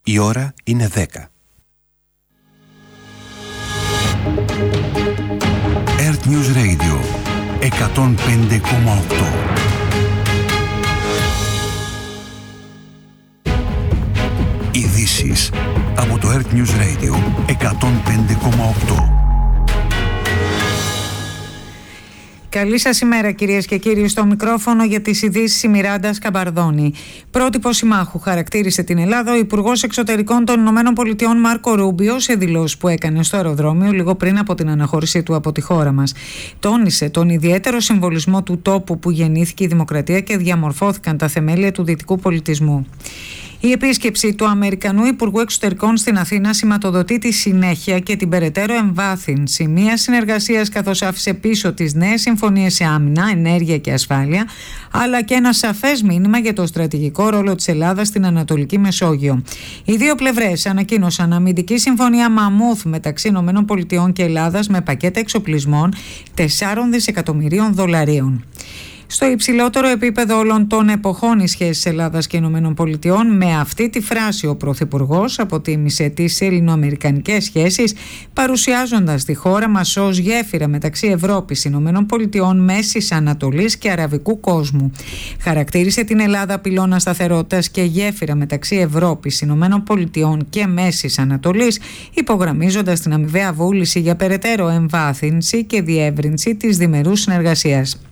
Η ώρα είναι 10. Earth News Radio 105,8. Ειδήσεις από το Earth News Radio 105,8. Καλή σας ημέρα κυρίες και κύριοι, στο μικρόφωνο για τις ειδήσεις η Μιράντα Σκαμπαρδόνη. Πρότυπο συμμάχου χαρακτήρισε την Ελλάδα ο Υπουργός Εξωτερικών των ΗΠΑ Μάρκο Ρούμπιο σε δηλώσεις που έκανε στο αεροδρόμιο λίγο πριν από την αναχώρησή του από τη χώρα μας. Τόνισε τον ιδιαίτερο συμβολισμό του τόπου που γεννήθηκε η δημοκρατία και διαμορφώθηκαν τα θεμέλια του δυτικού πολιτισμού. Η επίσκεψη του Αμερικανού Υπουργού Εξωτερικών στην Αθήνα σηματοδοτεί τη συνέχεια και την περαιτέρω εμβάθυνση μιας συνεργασίας, καθώς άφησε πίσω τις νέες συμφωνίες σε άμυνα, ενέργεια και ασφάλεια, αλλά και ένα σαφές μήνυμα για το στρατηγικό ρόλο της Ελλάδας στην Ανατολική Μεσόγειο. Οι δύο πλευρές ανακοίνωσαν αμυντική συμφωνία μαμούθ μεταξύ ΗΠΑ και Ελλάδας με πακέτα εξοπλισμών 4 δισεκατομμυρίων δολαρίων. Στο υψηλότερο επίπεδο όλων των εποχών οι σχέσεις Ελλάδας και ΗΠΑ, με αυτή τη φράση ο Πρωθυπουργός αποτίμησε τις ελληνοαμερικανικές σχέσεις, παρουσιάζοντας τη χώρα μας ως γέφυρα μεταξύ Ευρώπης, ΗΠΑ, Μέσης Ανατολής και Αραβικού κόσμου. Χαρακτήρισε την Ελλάδα πυλώνα σταθερότητας και γέφυρα μεταξύ Ευρώπης, ΗΠΑ και Μέσης Ανατολής, υπογραμμίζοντας την αμοιβαία βούληση για περαιτέρω εμβάθυνση και διεύρυνση της διμερούς συνεργασίας.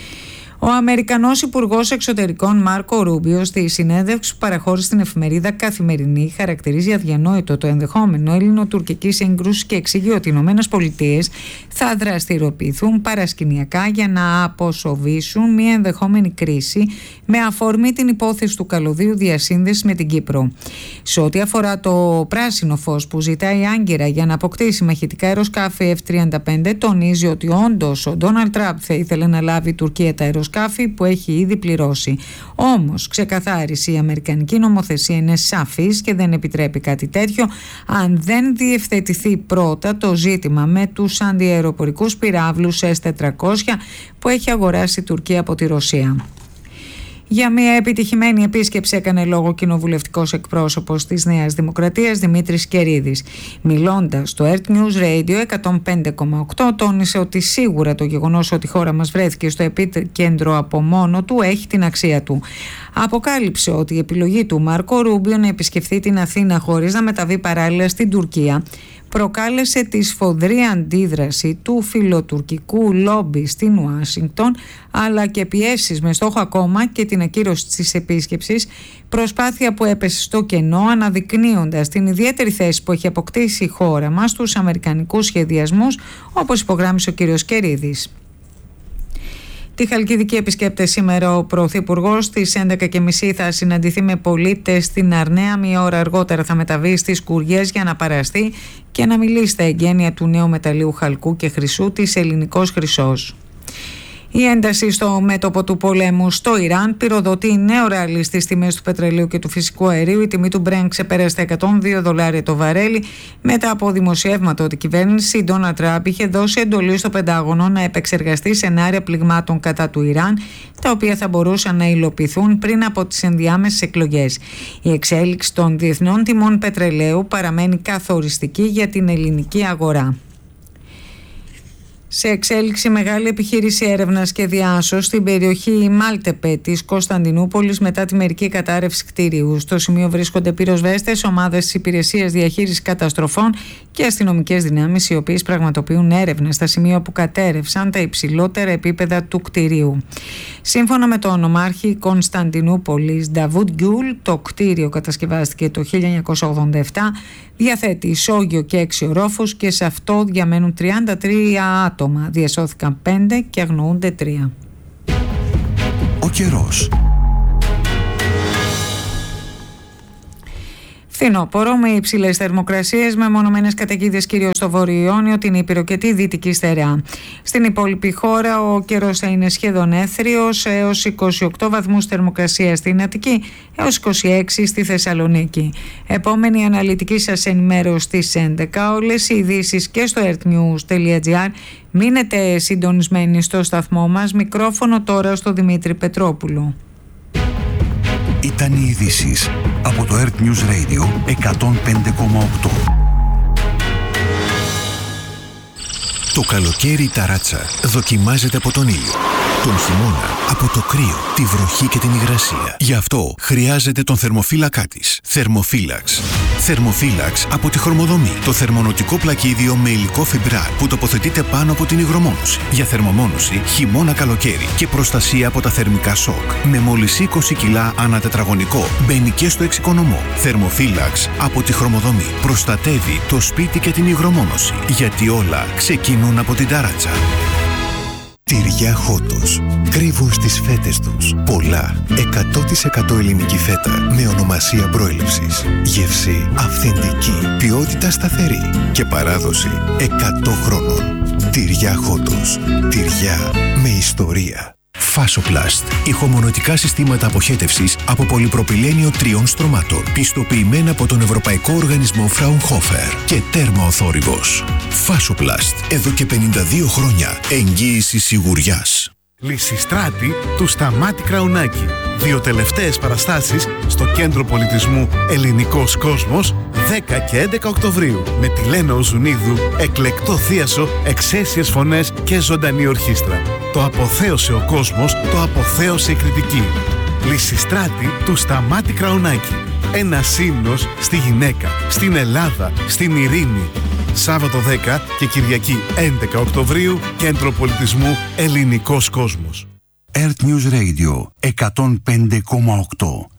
Ο Αμερικανός Υπουργός Εξωτερικών Μάρκο Ρούμπιο, στη συνέντευξη που παραχώρησε στην εφημερίδα Καθημερινή, χαρακτηρίζει αδιανόητο το ενδεχόμενο ελληνοτουρκικής σύγκρουσης και εξηγεί ότι οι ΗΠΑ θα δραστηριοποιηθούν παρασκηνιακά για να αποσοβήσουν μια ενδεχόμενη κρίση με αφορμή την υπόθεση του καλωδίου διασύνδεσης με την Κύπρο. Σε ό,τι αφορά το πράσινο φως που ζητάει η Άγκυρα για να αποκτήσει μαχητικά αεροσκάφη F-35, τονίζει ότι όντως ο Ντόναλντ Τραμπ θα ήθελε να λάβει η Τουρκία τα αεροσκάφη που έχει ήδη πληρώσει. Όμως, ξεκαθάρισε, η αμερικανική νομοθεσία είναι σαφής και δεν επιτρέπει κάτι τέτοιο αν δεν διευθετηθεί πρώτα το ζήτημα με τους αντιαεροπορικούς πυράβλους S-400 που έχει αγοράσει η Τουρκία από τη Ρωσία. Για μια επιτυχημένη επίσκεψη έκανε λόγο κοινοβουλευτικός εκπρόσωπος της Νέας Δημοκρατίας Δημήτρης Κερίδης. Μιλώντας στο Earth News Radio 105,8, τόνισε ότι σίγουρα το γεγονός ότι η χώρα μας βρέθηκε στο επίκεντρο από μόνο του έχει την αξία του. Αποκάλυψε ότι η επιλογή του Μάρκο Ρούμπιο να επισκεφθεί την Αθήνα χωρίς να μεταβεί παράλληλα στην Τουρκία προκάλεσε τη σφοδρή αντίδραση του φιλοτουρκικού λόμπι στην Ουάσιγκτον, αλλά και πιέσεις με στόχο ακόμα και την ακύρωση της επίσκεψης, προσπάθεια που έπεσε στο κενό, αναδεικνύοντας την ιδιαίτερη θέση που έχει αποκτήσει η χώρα μας στους αμερικανικούς σχεδιασμούς, όπως υπογράμμισε ο κ. Κερίδης. Τη Χαλκιδική επισκέπτε σήμερα ο Πρωθυπουργός. Στις 11.30 θα συναντηθεί με πολίτες στην Αρναία. Μία ώρα αργότερα θα μεταβεί στις Κουριές για να παραστεί και να μιλήσει στα εγγένεια του νέου μεταλλείου χαλκού και χρυσού της Ελληνικός Χρυσός. Η ένταση στο μέτωπο του πολέμου στο Ιράν πυροδοτεί νέο ράλι στις τιμές του πετρελαίου και του φυσικού αερίου. Η τιμή του Brent ξεπέρασε τα $102 το βαρέλι μετά από δημοσιεύματα ότι η κυβέρνηση Ντόναλντ Τραμπ είχε δώσει εντολή στο Πεντάγωνο να επεξεργαστεί σενάρια πληγμάτων κατά του Ιράν, τα οποία θα μπορούσαν να υλοποιηθούν πριν από τις ενδιάμεσες εκλογές. Η εξέλιξη των διεθνών τιμών πετρελαίου παραμένει καθοριστική για την ελληνική αγορά. Σε εξέλιξη μεγάλη επιχείρηση έρευνας και διάσωσης στην περιοχή Μάλτεπε της Κωνσταντινούπολης μετά τη μερική κατάρρευση κτίριου. Στο σημείο βρίσκονται πυροσβέστες, ομάδες της Υπηρεσίας Διαχείρισης Καταστροφών και αστυνομικές δυνάμεις, οι οποίες πραγματοποιούν έρευνες στα σημεία που κατέρευσαν τα υψηλότερα επίπεδα του κτιρίου. Σύμφωνα με τον νομάρχη Κωνσταντινούπολης Νταβούντ Γκιούλ, το κτίριο κατασκευάστηκε το 1987, διαθέτει ισόγειο και 6 ορόφους και σε αυτό διαμένουν 33 άτομα. Διασώθηκαν 5 και αγνοούνται 3. Ο καιρός. Φθινόπωρο με υψηλές θερμοκρασίες, με μονομένες καταιγίδες κυρίως στο Βόρειο Ιόνιο, την Ήπειρο και τη Δυτική Στερεά. Στην υπόλοιπη χώρα ο καιρός θα είναι σχεδόν έθριος, έως 28 βαθμούς θερμοκρασία στην Αττική, έως 26 στη Θεσσαλονίκη. Επόμενη αναλυτική σας ενημέρωση στις 11. Όλες οι ειδήσεις και στο earthnews.gr. Μείνετε συντονισμένοι στο σταθμό μας. Μικρόφωνο τώρα στο Δημήτρη Πετρόπουλο. ήταν οι ειδήσεις από το Earth News Radio 105,8. Το καλοκαίρι η ταράτσα δοκιμάζεται από τον ήλιο. Τον χειμώνα από το κρύο, τη βροχή και την υγρασία. Γι' αυτό χρειάζεται τον θερμοφύλακά της. Θερμοφύλαξ. Θερμοφύλαξ από τη Χρωμοδομή. Το θερμονοτικό πλακίδιο με υλικό φιμπράρ που τοποθετείται πάνω από την υγρομόνωση. Για θερμομόνωση χειμώνα-καλοκαίρι και προστασία από τα θερμικά σοκ. Με μόλις 20 κιλά ανά τετραγωνικό. Μπαίνει και στο εξοικονομό. Θερμοφύλαξ από τη Χρωμοδομή. Προστατεύει το σπίτι και την υγρομόνωση. Γιατί όλα ξεκινούν από την ταράτσα. Τυριά Χότος. Κρύβουν στις φέτες τους πολλά 100% ελληνική φέτα με ονομασία προέλευσης. Γεύση αυθεντική, ποιότητα σταθερή και παράδοση 100 χρόνων. Τυριά Χότος. Τυριά με ιστορία. Φάσοπλαστ. Ηχομονωτικά συστήματα αποχέτευσης από πολυπροπυλένιο 3 στρωμάτων. Πιστοποιημένα από τον Ευρωπαϊκό Οργανισμό Fraunhofer και τέρμα ο θόρυβος. Φάσοπλαστ. Εδώ και 52 χρόνια. Εγγύηση σιγουριάς. Λυσιστράτη του Σταμάτη Κραουνάκη. 2 τελευταίες παραστάσεις στο Κέντρο Πολιτισμού Ελληνικός Κόσμος 10 και 11 Οκτωβρίου με τη Λένα Οζουνίδου, εκλεκτό θίασο, εξαίσιες φωνές και ζωντανή ορχήστρα. Το αποθέωσε ο κόσμος, το αποθέωσε η κριτική. Λυσιστράτη του Σταμάτη Κραουνάκη. Ένας ύμνος στη γυναίκα, στην Ελλάδα, στην ειρήνη. Σάββατο 10 και Κυριακή 11 Οκτωβρίου, Κέντρο Πολιτισμού Ελληνικός Κόσμος. Earth News Radio 105,8.